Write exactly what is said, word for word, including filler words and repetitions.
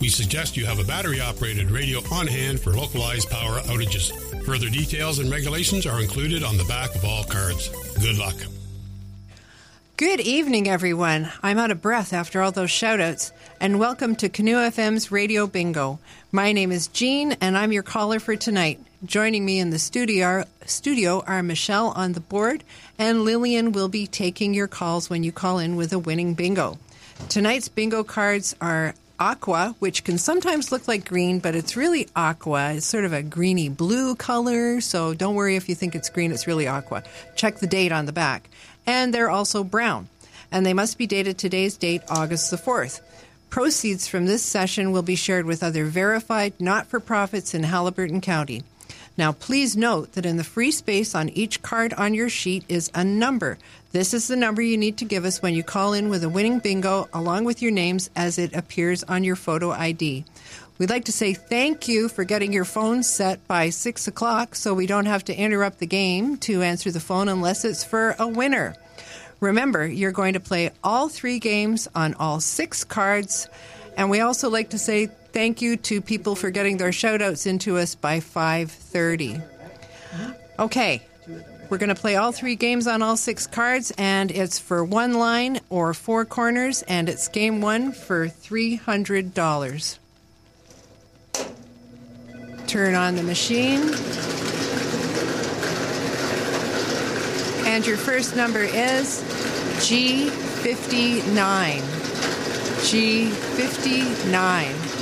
We suggest you have a battery-operated radio on hand for localized power outages. Further details and regulations are included on the back of all cards. Good luck. Good evening, everyone. I'm out of breath after all those shout-outs, and welcome to Canoe F M's Radio Bingo. My name is Jean, and I'm your caller for tonight. Joining me in the studio, studio are Michelle on the board, and Lillian will be taking your calls when you call in with a winning bingo. Tonight's bingo cards are aqua, which can sometimes look like green, but it's really aqua. It's sort of a greeny blue color, so don't worry if you think it's green, it's really aqua. Check the date on the back. And they're also brown, and they must be dated today's date, August the fourth. Proceeds from this session will be shared with other verified not-for-profits in Haliburton County. Now, please note that in the free space on each card on your sheet is a number. This is the number you need to give us when you call in with a winning bingo, along with your names as it appears on your photo I D. We'd like to say thank you for getting your phone set by six o'clock so we don't have to interrupt the game to answer the phone unless it's for a winner. Remember, you're going to play all three games on all six cards. And we also like to say thank you to people for getting their shout-outs into us by five thirty. Okay, we're going to play all three games on all six cards, and it's for one line or four corners, and it's game one for three hundred dollars. Turn on the machine. And your first number is G fifty-nine. G fifty-nine.